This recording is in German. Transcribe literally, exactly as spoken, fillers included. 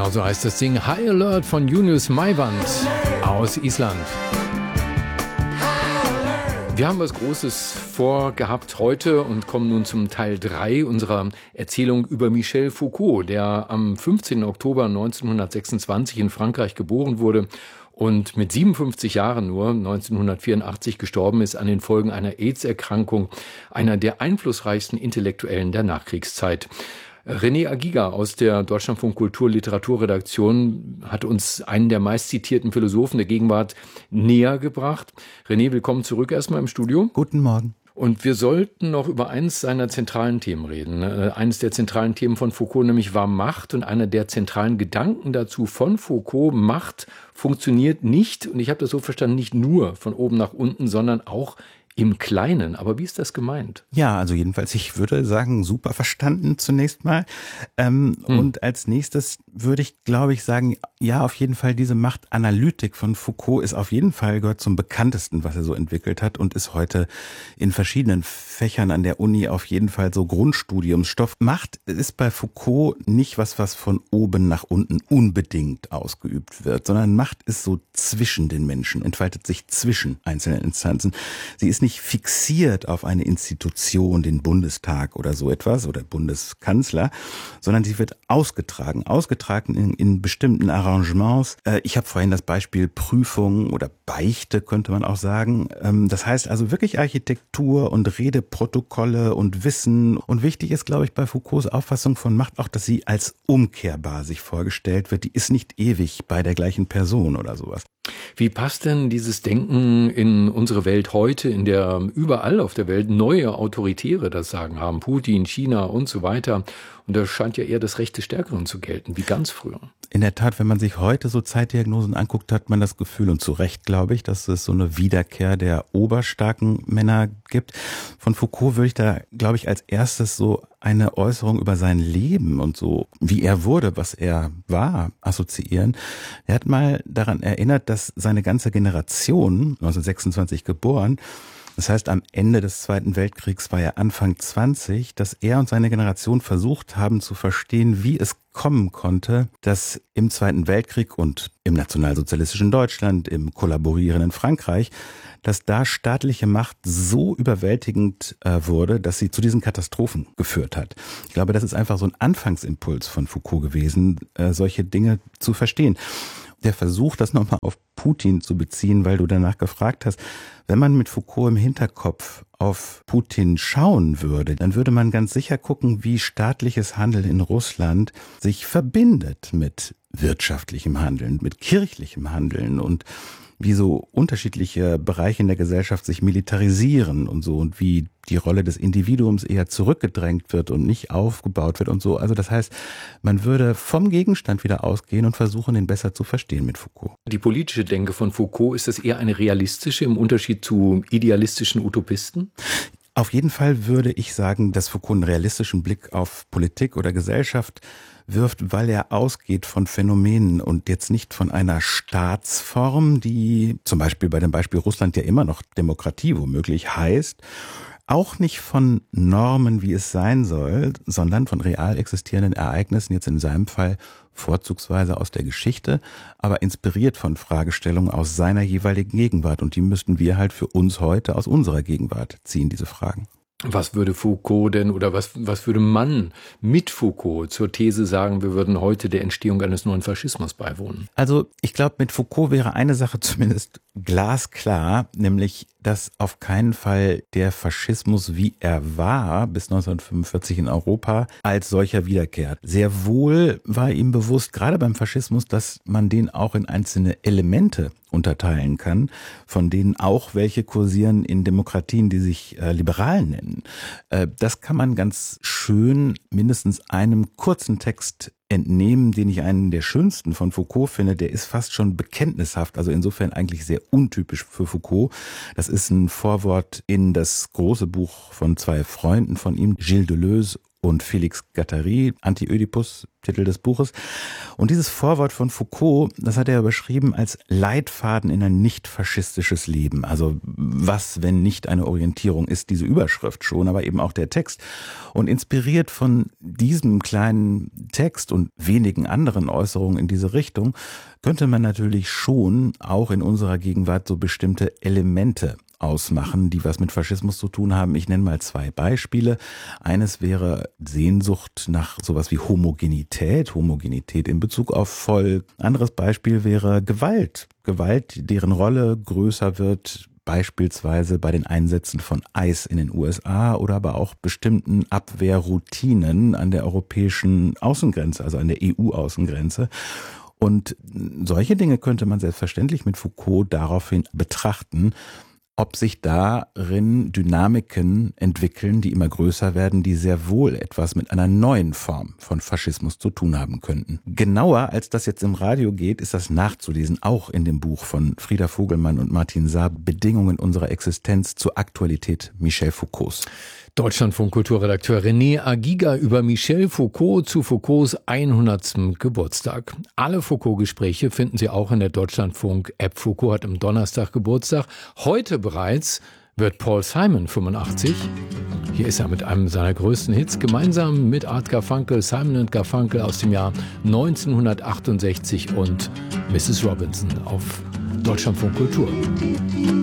Genau so heißt das Ding. High Alert von Junius Maiwand aus Island. Wir haben was Großes vorgehabt heute und kommen nun zum Teil drei unserer Erzählung über Michel Foucault, der am fünfzehnten Oktober neunzehnhundertsechsundzwanzig in Frankreich geboren wurde und mit siebenundfünfzig Jahren nur neunzehnhundertvierundachtzig gestorben ist an den Folgen einer AIDS-Erkrankung, einer der einflussreichsten Intellektuellen der Nachkriegszeit. René Agiga aus der Deutschlandfunk Kultur-Literaturredaktion hat uns einen der meistzitierten Philosophen der Gegenwart näher gebracht. René, willkommen zurück erstmal im Studio. Guten Morgen. Und wir sollten noch über eines seiner zentralen Themen reden. Eines der zentralen Themen von Foucault nämlich war Macht, und einer der zentralen Gedanken dazu von Foucault: Macht funktioniert nicht, und ich habe das so verstanden, nicht nur von oben nach unten, sondern auch im Kleinen. Aber wie ist das gemeint? Ja, also jedenfalls, ich würde sagen, super verstanden zunächst mal. Ähm, hm. Und als nächstes würde ich, glaube ich, sagen, ja, auf jeden Fall diese Machtanalytik von Foucault ist auf jeden Fall, gehört zum bekanntesten, was er so entwickelt hat, und ist heute in verschiedenen Fächern an der Uni auf jeden Fall so Grundstudiumsstoff. Macht ist bei Foucault nicht was, was von oben nach unten unbedingt ausgeübt wird, sondern Macht ist so zwischen den Menschen, entfaltet sich zwischen einzelnen Instanzen. Sie ist nicht fixiert auf eine Institution, den Bundestag oder so etwas oder Bundeskanzler, sondern sie wird ausgetragen, ausgetragen in, in bestimmten Arrangements. Äh, ich habe vorhin das Beispiel Prüfung oder Beichte, könnte man auch sagen. Ähm, das heißt also wirklich Architektur und Redeprotokolle und Wissen. Und wichtig ist, glaube ich, bei Foucaults Auffassung von Macht auch, dass sie als umkehrbar sich vorgestellt wird. Die ist nicht ewig bei der gleichen Person oder sowas. Wie passt denn dieses Denken in unsere Welt heute, in der überall auf der Welt neue Autoritäre das Sagen haben? Putin, China und so weiter. Und da scheint ja eher das Recht des Stärkeren zu gelten, wie ganz früher. In der Tat, wenn man sich heute so Zeitdiagnosen anguckt, hat man das Gefühl, und zu Recht, glaube ich, dass es so eine Wiederkehr der oberstarken Männer gibt. Von Foucault würde ich da, glaube ich, als erstes so eine Äußerung über sein Leben und so, wie er wurde, was er war, assoziieren. Er hat mal daran erinnert, dass seine ganze Generation, neunzehnhundertsechsundzwanzig geboren, das heißt, am Ende des Zweiten Weltkriegs war er Anfang zwanzig, dass er und seine Generation versucht haben zu verstehen, wie es kommen konnte, dass im Zweiten Weltkrieg und im nationalsozialistischen Deutschland, im kollaborierenden Frankreich, dass da staatliche Macht so überwältigend äh, wurde, dass sie zu diesen Katastrophen geführt hat. Ich glaube, das ist einfach so ein Anfangsimpuls von Foucault gewesen, äh, solche Dinge zu verstehen. Der Versuch, das nochmal auf Putin zu beziehen, weil du danach gefragt hast, wenn man mit Foucault im Hinterkopf auf Putin schauen würde, dann würde man ganz sicher gucken, wie staatliches Handeln in Russland sich verbindet mit wirtschaftlichem Handeln, mit kirchlichem Handeln und wie so unterschiedliche Bereiche in der Gesellschaft sich militarisieren und so, und wie die Rolle des Individuums eher zurückgedrängt wird und nicht aufgebaut wird und so. Also das heißt, man würde vom Gegenstand wieder ausgehen und versuchen, den besser zu verstehen mit Foucault. Die politische Denke von Foucault, ist das eher eine realistische im Unterschied zu idealistischen Utopisten? Auf jeden Fall würde ich sagen, dass Foucault einen realistischen Blick auf Politik oder Gesellschaft wirft, weil er ausgeht von Phänomenen und jetzt nicht von einer Staatsform, die zum Beispiel bei dem Beispiel Russland ja immer noch Demokratie womöglich heißt, auch nicht von Normen, wie es sein soll, sondern von real existierenden Ereignissen, jetzt in seinem Fall vorzugsweise aus der Geschichte, aber inspiriert von Fragestellungen aus seiner jeweiligen Gegenwart. Und die müssten wir halt für uns heute aus unserer Gegenwart ziehen, diese Fragen. Was würde Foucault denn, oder was, was würde man mit Foucault zur These sagen, wir würden heute der Entstehung eines neuen Faschismus beiwohnen? Also ich glaube, mit Foucault wäre eine Sache zumindest glasklar, nämlich, dass auf keinen Fall der Faschismus, wie er war, bis neunzehnhundertfünfundvierzig in Europa, als solcher wiederkehrt. Sehr wohl war ihm bewusst, gerade beim Faschismus, dass man den auch in einzelne Elemente unterteilen kann, von denen auch welche kursieren in Demokratien, die sich äh, liberal nennen. Äh, das kann man ganz schön mindestens einem kurzen Text entnehmen, den ich einen der schönsten von Foucault finde. Der ist fast schon bekenntnishaft, also insofern eigentlich sehr untypisch für Foucault. Das ist ein Vorwort in das große Buch von zwei Freunden von ihm, Gilles Deleuze und Felix Guattari, Anti-Ödipus, Titel des Buches. Und dieses Vorwort von Foucault, das hat er überschrieben als Leitfaden in ein nicht faschistisches Leben. Also was, wenn nicht eine Orientierung ist, diese Überschrift schon, aber eben auch der Text. Und inspiriert von diesem kleinen Text und wenigen anderen Äußerungen in diese Richtung, könnte man natürlich schon auch in unserer Gegenwart so bestimmte Elemente ausmachen, die was mit Faschismus zu tun haben. Ich nenne mal zwei Beispiele. Eines wäre Sehnsucht nach sowas wie Homogenität, Homogenität in Bezug auf Volk. Anderes Beispiel wäre Gewalt. Gewalt, deren Rolle größer wird, beispielsweise bei den Einsätzen von ICE in den U S A oder aber auch bestimmten Abwehrroutinen an der europäischen Außengrenze, also an der E U-Außengrenze. Und solche Dinge könnte man selbstverständlich mit Foucault daraufhin betrachten, ob sich darin Dynamiken entwickeln, die immer größer werden, die sehr wohl etwas mit einer neuen Form von Faschismus zu tun haben könnten. Genauer, als das jetzt im Radio geht, ist das nachzulesen, auch in dem Buch von Frieda Vogelmann und Martin Saar, Bedingungen unserer Existenz zur Aktualität Michel Foucaults. Deutschlandfunk-Kulturredakteur René Agiga über Michel Foucault zu Foucaults hundertsten Geburtstag. Alle Foucault-Gespräche finden Sie auch in der Deutschlandfunk-App. Foucault hat am Donnerstag Geburtstag. Heute bereits wird Paul Simon fünfundachtzig. Hier ist er mit einem seiner größten Hits, gemeinsam mit Art Garfunkel, Simon and Garfunkel aus dem Jahr neunzehnhundertachtundsechzig und Missus Robinson auf Deutschlandfunk Kultur.